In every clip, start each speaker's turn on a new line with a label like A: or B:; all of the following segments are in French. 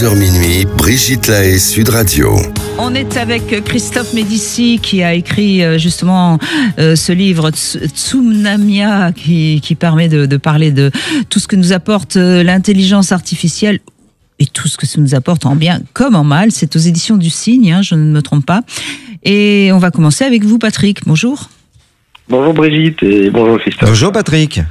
A: Minuit, Brigitte Lahaie, Sud Radio.
B: On est avec Christophe Médicis qui a écrit justement ce livre Tsunamia qui permet de parler de tout ce que nous apporte l'intelligence artificielle et tout ce que ça nous apporte en bien comme en mal. C'est aux éditions du Cygne, je ne me trompe pas. Et on va commencer avec vous, Patrick. Bonjour.
C: Bonjour Brigitte et bonjour Christophe.
D: Bonjour Patrick.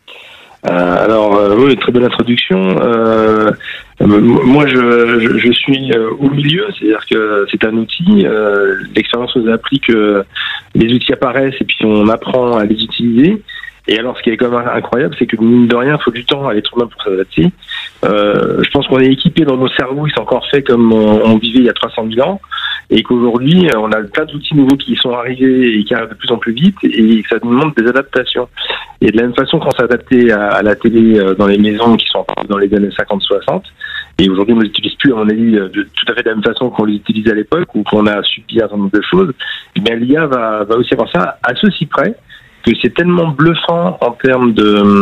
C: Oui, très belle introduction. Moi, je suis au milieu, c'est-à-dire que c'est un outil. L'expérience nous a appris que les outils apparaissent et puis on apprend à les utiliser. Et alors, ce qui est quand même incroyable, c'est que mine de rien, il faut du temps à l'être humain pour s'adapter. Je pense qu'on est équipé dans nos cerveaux, ils sont encore faits comme on vivait il y a 300 000 ans. Et qu'aujourd'hui, on a plein d'outils nouveaux qui sont arrivés et qui arrivent de plus en plus vite et ça demande des adaptations. Et de la même façon qu'on s'adaptait à la télé dans les maisons qui sont dans les années 50-60, et aujourd'hui on ne les utilise plus, à mon avis, tout à fait de la même façon qu'on les utilisait à l'époque ou qu'on a subi un certain nombre de choses, et bien l'IA va aussi avoir ça à ceci près que c'est tellement bluffant en termes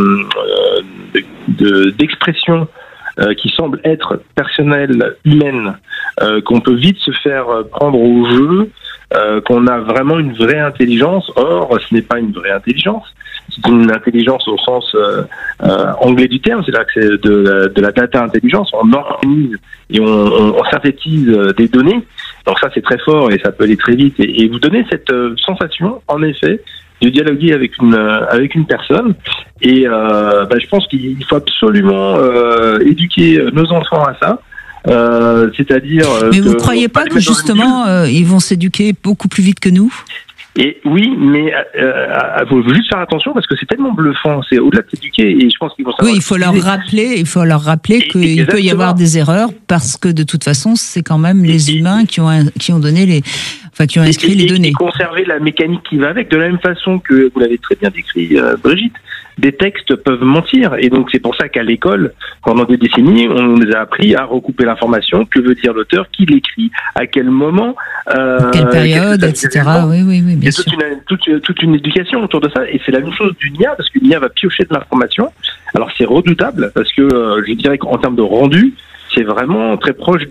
C: d'expression qui semble être personnelle, humaine, qu'on peut vite se faire prendre au jeu, qu'on a vraiment une vraie intelligence. Or, ce n'est pas une vraie intelligence. C'est une intelligence au sens anglais du terme, c'est-à-dire que c'est de la data intelligence. On organise et on synthétise des données. Donc ça, c'est très fort et ça peut aller très vite. Et vous donnez cette sensation, en effet, de dialoguer avec une personne. Et je pense qu'il faut absolument éduquer nos enfants à ça. C'est-à-dire.
B: Mais vous ne croyez pas que justement ils vont s'éduquer beaucoup plus vite que nous ?
C: Et oui, mais faut juste faire attention parce que c'est tellement bluffant. C'est au-delà de s'éduquer et je pense qu'ils vont savoir.
B: Oui, il faut leur rappeler qu'il peut y avoir des erreurs parce que de toute façon, c'est quand même les humains qui ont donné qui ont inscrit les données. Et
C: conserver la mécanique qui va avec, de la même façon que vous l'avez très bien décrit, Brigitte. Des textes peuvent mentir, et donc c'est pour ça qu'à l'école, pendant des décennies, on nous a appris à recouper l'information, que veut dire l'auteur, qui l'écrit, à quel moment,
B: quelle période, etc. Oui, bien sûr.
C: Toute une éducation autour de ça, et c'est la même chose d'une IA, parce qu'une IA va piocher de l'information. Alors c'est redoutable, parce que je dirais qu'en termes de rendu, c'est vraiment très proche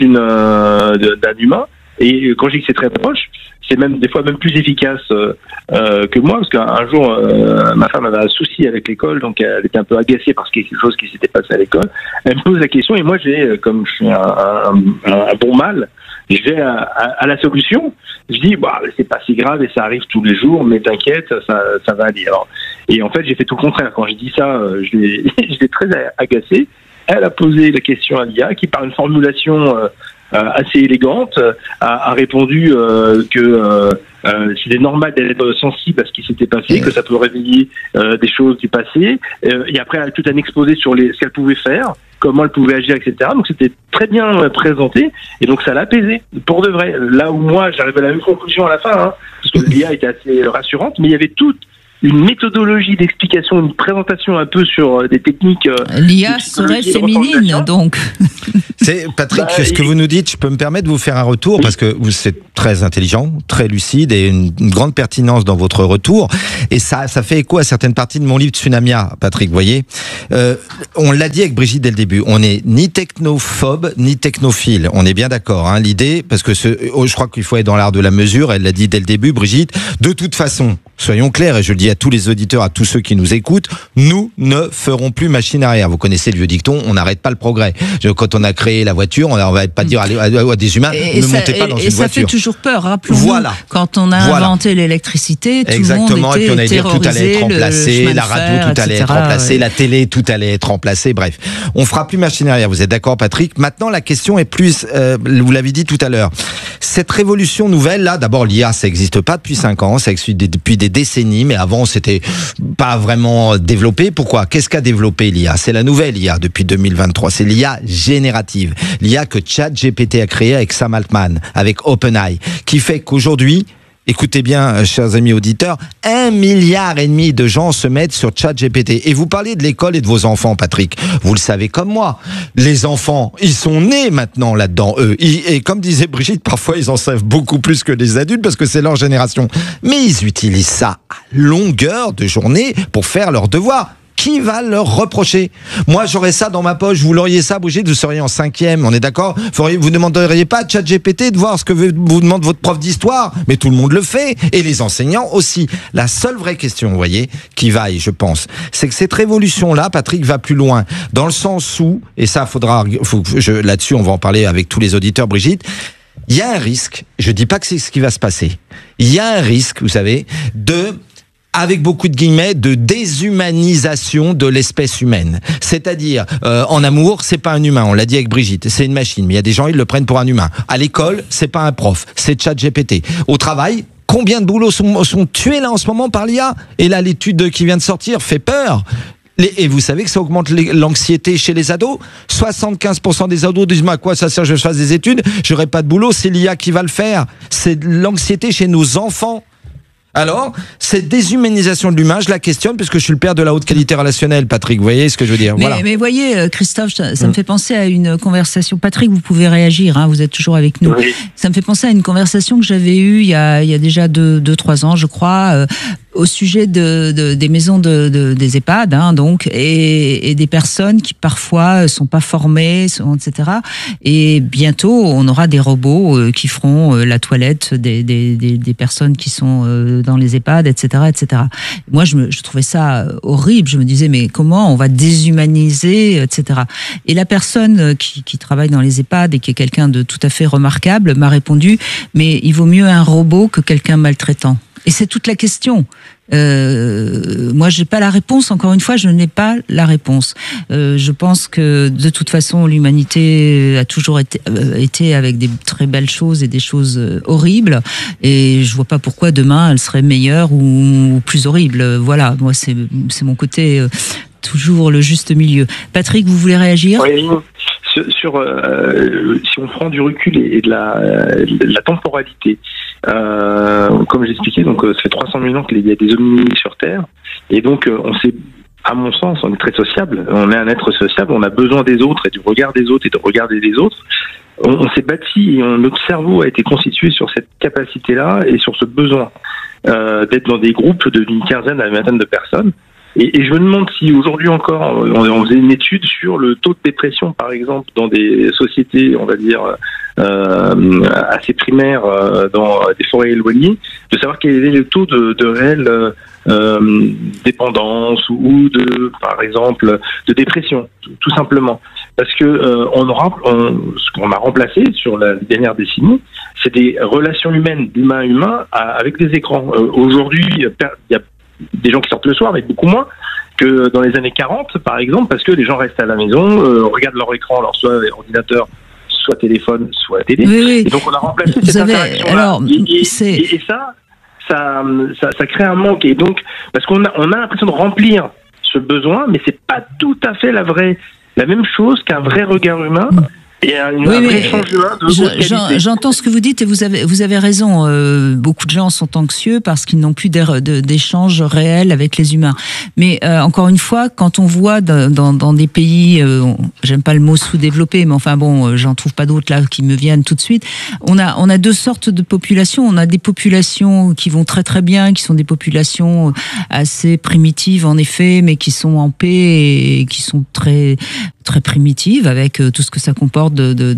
C: d'un humain. Et quand je dis que c'est très proche, c'est même des fois même plus efficace que moi, parce qu'un jour ma femme avait un souci avec l'école, donc elle était un peu agacée par quelque chose qui s'était passé à l'école. Elle me pose la question et moi comme je suis un bon mâle, je vais à la solution. Je dis c'est pas si grave et ça arrive tous les jours, mais t'inquiète, ça va aller. Alors, et en fait j'ai fait tout le contraire. Quand j'ai dit ça, je l'ai très agacée. Elle a posé la question à l'IA qui par une formulation assez élégante, a répondu que c'était normal d'être sensible à ce qui s'était passé, que ça peut réveiller des choses du passé, et après elle a tout un exposé sur ce qu'elle pouvait faire, comment elle pouvait agir, etc. Donc c'était très bien présenté, et donc ça l'a apaisé, pour de vrai. Là où moi j'arrivais à la même conclusion à la fin, parce que l'IA était assez rassurante, mais il y avait toute une méthodologie d'explication, une présentation un peu sur des techniques.
B: L'IA serait féminine, donc.
D: C'est Patrick, ce que vous nous dites, je peux me permettre de vous faire un retour parce que vous êtes très intelligent, très lucide et une grande pertinence dans votre retour. Et ça fait écho à certaines parties de mon livre Tsunamia, Patrick. Vous voyez, on l'a dit avec Brigitte dès le début. On n'est ni technophobe ni technophile. On est bien d'accord. L'idée, parce que je crois qu'il faut être dans l'art de la mesure. Elle l'a dit dès le début, Brigitte. De toute façon, soyons clairs, et je le dis à tous les auditeurs, à tous ceux qui nous écoutent, nous ne ferons plus machine arrière. Vous connaissez le vieux dicton, on n'arrête pas le progrès. Quand on a créé la voiture, on ne va pas dire à des humains, ne montez pas dans une voiture.
B: Et ça fait toujours peur, rappelons-nous, quand on a inventé l'électricité, tout
D: exactement,
B: le monde était
D: et puis on allait dire tout allait être remplacé, la radio tout allait être remplacé, la télé tout allait être remplacé, bref. On fera plus machine arrière, vous êtes d'accord Patrick? Maintenant la question est plus, vous l'avez dit tout à l'heure, cette révolution nouvelle là, d'abord l'IA ça n'existe pas depuis 5 ans, ça existe depuis des décennies, mais avant c'était pas vraiment développé. Pourquoi? Qu'est-ce qu'a développé l'IA? C'est la nouvelle IA depuis 2023, c'est l'IA générative, l'IA que ChatGPT a créée avec Sam Altman, avec OpenAI, qui fait qu'aujourd'hui, écoutez bien, chers amis auditeurs, 1,5 milliard de gens se mettent sur ChatGPT. Et vous parlez de l'école et de vos enfants, Patrick. Vous le savez comme moi. Les enfants, ils sont nés maintenant là-dedans, eux. Et comme disait Brigitte, parfois ils en savent beaucoup plus que les adultes parce que c'est leur génération. Mais ils utilisent ça à longueur de journée pour faire leurs devoirs. Qui qui va leur reprocher? Moi, j'aurais ça dans ma poche, vous l'auriez ça, Brigitte, vous seriez en 5e, on est d'accord? Vous demanderiez pas à ChatGPT de voir ce que vous demande votre prof d'histoire, mais tout le monde le fait, et les enseignants aussi. La seule vraie question, vous voyez, qui vaille, je pense, c'est que cette révolution-là, Patrick, va plus loin, dans le sens où, et ça, là-dessus, on va en parler avec tous les auditeurs, Brigitte, il y a un risque, je dis pas que c'est ce qui va se passer, il y a un risque, vous savez, avec beaucoup de guillemets, de déshumanisation de l'espèce humaine. C'est-à-dire, en amour, c'est pas un humain, on l'a dit avec Brigitte, c'est une machine, mais il y a des gens, ils le prennent pour un humain. À l'école, c'est pas un prof, c'est ChatGPT. Au travail, combien de boulots sont tués là en ce moment par l'IA? Et là, l'étude qui vient de sortir fait peur. Et vous savez que ça augmente l'anxiété chez les ados. 75% des ados disent, à quoi ça sert que je fasse des études? J'aurai pas de boulot, c'est l'IA qui va le faire. C'est l'anxiété chez nos enfants. Alors, cette déshumanisation de l'humain, je la questionne parce que je suis le père de la haute qualité relationnelle, Patrick. Vous voyez ce que je veux dire?
B: Mais voyez, Christophe, ça me fait penser à une conversation. Patrick, vous pouvez réagir, hein, vous êtes toujours avec nous. Oui. Ça me fait penser à une conversation que j'avais eue il y a déjà 2-3 ans, je crois, au sujet des maisons des EHPAD, hein, donc, et des personnes qui parfois sont pas formées, etc. Et bientôt, on aura des robots qui feront la toilette des personnes qui sont dans les EHPAD, etc., etc. Moi, je trouvais ça horrible. Je me disais, mais comment on va déshumaniser, etc. Et la personne qui travaille dans les EHPAD et qui est quelqu'un de tout à fait remarquable m'a répondu, mais il vaut mieux un robot que quelqu'un maltraitant. Et c'est toute la question. Moi, j'ai pas la réponse. Encore une fois, je n'ai pas la réponse. Je pense que de toute façon, l'humanité a toujours été avec des très belles choses et des choses horribles. Et je vois pas pourquoi demain elle serait meilleure ou plus horrible. Voilà. Moi, c'est mon côté toujours le juste milieu. Patrick, vous voulez réagir?
C: Oui. Si on prend du recul et de la temporalité, comme j'expliquais, donc ça fait 300 000 ans qu'il y a des hominines sur Terre, et donc à mon sens, on est très sociable, on est un être sociable, on a besoin des autres et du regard des autres et de regarder les autres. On s'est bâti et notre cerveau a été constitué sur cette capacité-là et sur ce besoin d'être dans des groupes d'une quinzaine à une vingtaine de personnes. Et je me demande si aujourd'hui encore, on faisait une étude sur le taux de dépression, par exemple, dans des sociétés, on va dire, assez primaires, dans des forêts éloignées, de savoir quel est le taux de réelle dépendance ou par exemple, de dépression, tout simplement. Parce que ce qu'on a remplacé sur la dernière décennie, c'est des relations humaines, d'humain à humain, avec des écrans. Aujourd'hui, il y a des gens qui sortent le soir, mais beaucoup moins que dans les années 40, par exemple, parce que les gens restent à la maison, regardent leur écran, alors soit ordinateur, soit téléphone, soit télé.
B: Oui.
C: Et donc on a remplacé cette interaction-là. Et ça crée un manque. Et donc, parce qu'on a l'impression de remplir ce besoin, mais c'est pas tout à fait la même chose qu'un vrai regard humain. Et un vrai échange humain de haute qualité.
B: J'entends ce que vous dites et vous avez raison. Beaucoup de gens sont anxieux parce qu'ils n'ont plus d'échanges réels avec les humains. Mais encore une fois, quand on voit dans des pays, j'aime pas le mot sous-développé, mais enfin bon, j'en trouve pas d'autres là qui me viennent tout de suite. On a deux sortes de populations. On a des populations qui vont très très bien, qui sont des populations assez primitives en effet, mais qui sont en paix et qui sont très très primitives avec tout ce que ça comporte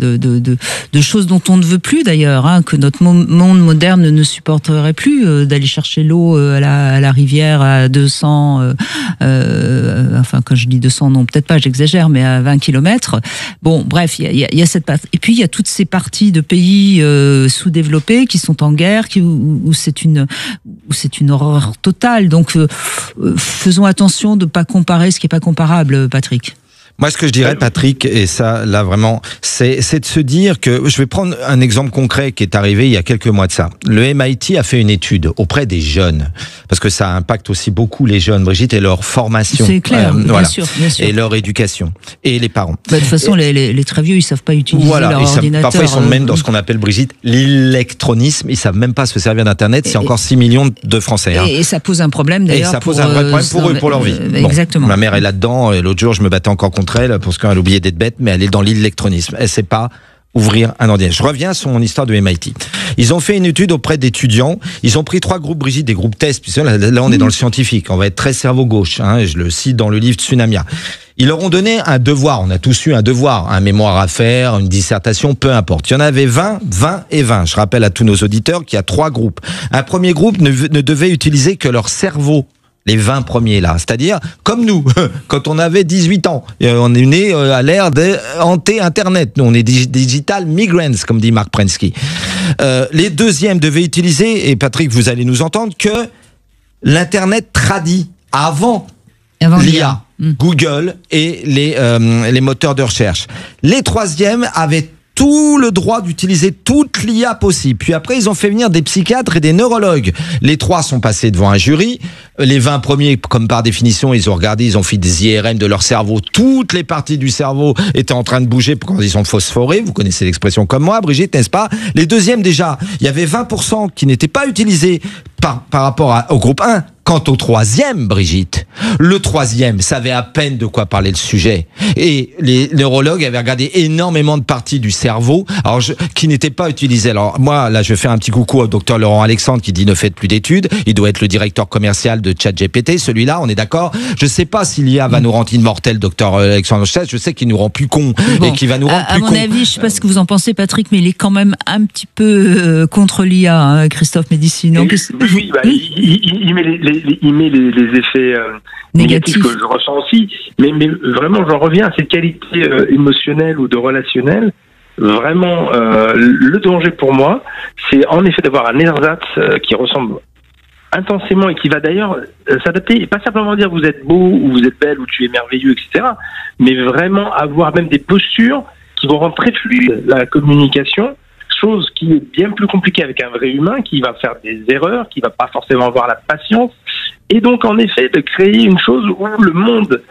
B: de choses dont on ne veut plus d'ailleurs, hein, que notre monde moderne ne supporterait plus, d'aller chercher l'eau à la rivière à 200, enfin quand je dis 200, non peut-être pas, j'exagère, mais à 20 km. Bon, bref, il y a cette partie. Et puis il y a toutes ces parties de pays sous-développés qui sont en guerre, où c'est une horreur totale. Donc faisons attention de pas comparer ce qui est pas comparable, Patrick.
D: Moi, ce que je dirais, Patrick, et ça, là, vraiment, c'est de se dire que, je vais prendre un exemple concret qui est arrivé il y a quelques mois de ça. Le MIT a fait une étude auprès des jeunes, parce que ça impacte aussi beaucoup les jeunes, Brigitte, et leur formation.
B: C'est clair,
D: voilà.
B: bien sûr.
D: Et leur éducation. Et les parents.
B: De toute façon, les très vieux, ils savent pas utiliser leur ordinateur.
D: Parfois, ils sont même dans ce qu'on appelle, Brigitte, l'électronisme. Ils savent même pas se servir d'Internet. C'est encore 6 millions de Français. Hein.
B: Et ça pose un problème, d'ailleurs.
D: Et ça pose un vrai problème pour eux, pour leur vie.
B: Exactement.
D: Bon, ma mère est là-dedans, et l'autre jour, je me battais encore contre elle parce qu'elle a oublié d'être bête, mais elle est dans l'électronisme. Elle sait pas ouvrir un ordinateur. Je reviens sur mon histoire de MIT. Ils ont fait une étude auprès d'étudiants. Ils ont pris 3 groupes, Brigitte, des groupes tests, puisque là on est dans le scientifique. On va être très cerveau gauche. Je le cite dans le livre Tsunamia. Ils leur ont donné un devoir. On a tous eu un devoir, un mémoire à faire, une dissertation, peu importe. Il y en avait 20, 20 et 20. Je rappelle à tous nos auditeurs qu'il y a 3 groupes. Un premier groupe ne devait utiliser que leur cerveau. Les 20 premiers là, c'est-à-dire comme nous, quand on avait 18 ans. On est né à l'ère de anté-internet. Nous, on est digital migrants, comme dit Mark Prensky. Les deuxièmes devaient utiliser, et Patrick, vous allez nous entendre, que l'internet tradit avant l'IA, Google et les moteurs de recherche. Les troisièmes avaient tout le droit d'utiliser toute l'IA possible. Puis après, ils ont fait venir des psychiatres et des neurologues. Les 3 sont passés devant un jury. Les 20 premiers, comme par définition, ils ont regardé, ils ont fait des IRM de leur cerveau. Toutes les parties du cerveau étaient en train de bouger quand ils sont phosphorés. Vous connaissez l'expression comme moi, Brigitte, n'est-ce pas? Les deuxièmes, déjà, il y avait 20% qui n'étaient pas utilisés par rapport au groupe 1. Quant au troisième, Brigitte, le troisième savait à peine de quoi parlait le sujet. Et les neurologues avaient regardé énormément de parties du cerveau qui n'étaient pas utilisées. Alors moi, là, je vais faire un petit coucou au docteur Laurent Alexandre qui dit ne faites plus d'études. Il doit être le directeur commercial de ChatGPT. Celui-là, on est d'accord. Je ne sais pas si l'IA va nous rendre immortels, docteur Alexandre. Je sais qu'il nous rend plus cons et qu'il va nous rendre plus cons.
B: À mon avis, je ne sais pas ce que vous en pensez, Patrick, mais il est quand même un petit peu contre l'IA, Christophe Médici.
C: Oui, il met les effets négatifs que je ressens aussi, mais vraiment j'en reviens à cette qualité émotionnelle ou de relationnel. Vraiment, le danger pour moi, c'est en effet d'avoir un ersatz qui ressemble intensément et qui va d'ailleurs s'adapter, et pas simplement dire vous êtes beau ou vous êtes belle ou tu es merveilleux, etc., mais vraiment avoir même des postures qui vont rendre très fluide la communication, chose qui est bien plus compliquée avec un vrai humain qui va faire des erreurs, qui va pas forcément avoir la patience, et donc en effet de créer une chose où le monde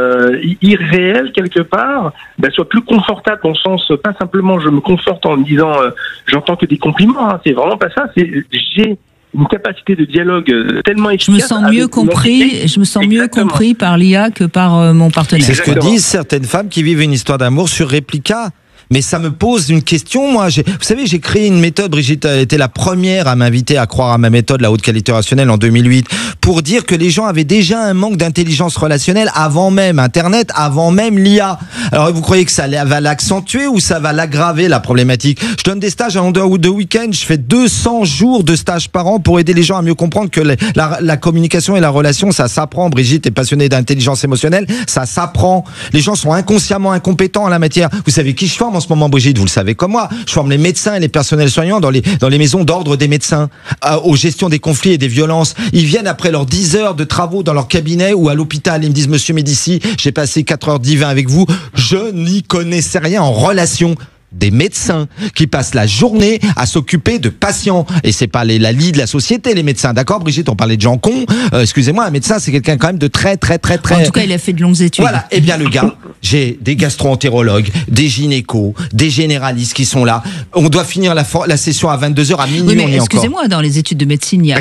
C: irréel quelque part soit plus confortable, dans le sens pas simplement je me conforte en me disant j'entends que des compliments, c'est vraiment pas ça, c'est j'ai une capacité de dialogue tellement efficace.
B: Je me sens mieux compris par l'IA que par mon partenaire.
D: C'est ce que disent certaines femmes qui vivent une histoire d'amour sur Replica. Mais ça me pose une question, moi. Vous savez, j'ai créé une méthode, Brigitte a été la première à m'inviter à croire à ma méthode, la haute qualité relationnelle, en 2008, pour dire que les gens avaient déjà un manque d'intelligence relationnelle avant même Internet, avant même l'IA. Alors, vous croyez que ça va l'accentuer ou ça va l'aggraver, la problématique? Je donne des stages à Underwood de week-end, je fais 200 jours de stages par an pour aider les gens à mieux comprendre que la communication et la relation, ça s'apprend. Brigitte est passionnée d'intelligence émotionnelle, ça s'apprend. Les gens sont inconsciemment incompétents en la matière. Vous savez qui je forme en ce moment, Brigitte, vous le savez comme moi, je forme les médecins et les personnels soignants dans les maisons d'ordre des médecins, aux gestions des conflits et des violences. Ils viennent après leurs 10 heures de travaux dans leur cabinet ou à l'hôpital, ils me disent, monsieur Médici, j'ai passé 4 heures divin avec vous, je n'y connaissais rien en relation. Des médecins qui passent la journée à s'occuper de patients, et c'est pas la lie de la société, les médecins, d'accord, Brigitte, on parlait de gens cons, excusez-moi, un médecin c'est quelqu'un quand même de très
B: en tout cas il a fait de longues études.
D: Voilà, et bien le gars, j'ai des gastro-entérologues, des gynécos, des généralistes qui sont là, on doit finir la session à 22h, à minuit.
B: Oui, mais excusez-moi, dans les études de médecine il n'y a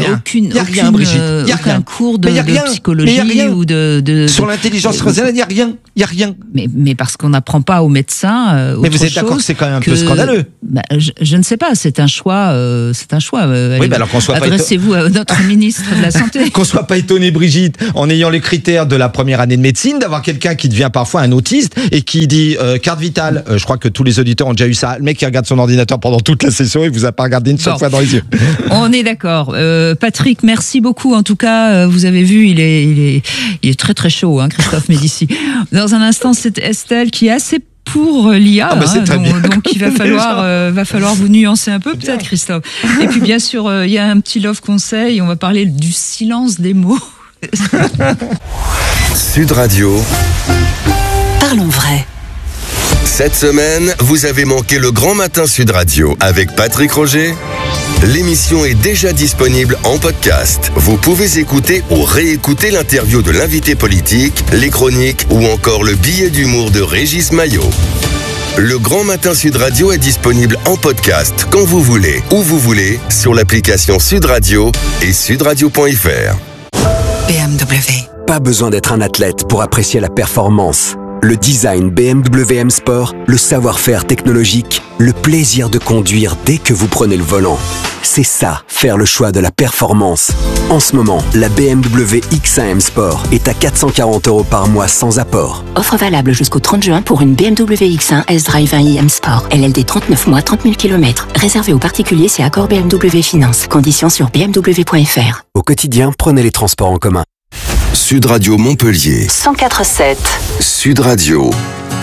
B: aucun cours de psychologie ou de
D: sur l'intelligence relationnelle, il y a rien.
B: Mais parce qu'on n'apprend pas aux médecins autre
D: mais vous êtes d'accord que c'est quand même un peu scandaleux.
B: Je ne sais pas, c'est un choix.
D: Oui, alors qu'on soit
B: adressez-vous à notre ministre de la Santé.
D: Qu'on soit pas étonné, Brigitte, en ayant les critères de la première année de médecine, d'avoir quelqu'un qui devient parfois un autiste et qui dit carte vitale. Je crois que tous les auditeurs ont déjà eu ça. Le mec qui regarde son ordinateur pendant toute la session, il vous a pas regardé une seule fois dans les yeux.
B: On est d'accord. Patrick, merci beaucoup. En tout cas, vous avez vu, il est très très chaud, Christophe Médici. Dans un instant, c'est Estelle qui est assez pour l'IA, donc il va falloir vous nuancer un peu, peut-être, Christophe. Et puis bien sûr, il y a un petit love conseil, on va parler du silence des mots.
A: Sud Radio.
E: Parlons vrai.
A: Cette semaine, vous avez manqué le Grand Matin Sud Radio avec Patrick Roger. L'émission est déjà disponible en podcast. Vous pouvez écouter ou réécouter l'interview de l'invité politique, les chroniques ou encore le billet d'humour de Régis Maillot. Le Grand Matin Sud Radio est disponible en podcast quand vous voulez, où vous voulez, sur l'application Sud Radio et sudradio.fr.
E: BMW.
F: Pas besoin d'être un athlète pour apprécier la performance. Le design BMW M Sport, le savoir-faire technologique, le plaisir de conduire dès que vous prenez le volant. C'est ça, faire le choix de la performance. En ce moment, la BMW X1 M Sport est à 440 € par mois sans apport.
G: Offre valable jusqu'au 30 juin pour une BMW X1 S-Drive 1i M Sport. LLD 39 mois, 30 000 km. Réservé aux particuliers, c'est accord BMW Finance. Conditions sur bmw.fr.
F: Au quotidien, prenez les transports en commun.
A: Sud Radio Montpellier.
E: 104.7.
A: Sud Radio.